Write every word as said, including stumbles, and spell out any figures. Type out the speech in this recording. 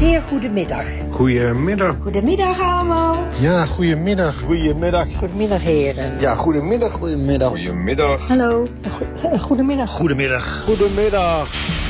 zeer goedemiddag. Goedemiddag. Goedemiddag allemaal. Ja, goedemiddag. Goedemiddag. Goedemiddag heren. Ja, goedemiddag. Goedemiddag. Goedemiddag. Hallo. Go- goedemiddag. Goedemiddag. Goedemiddag.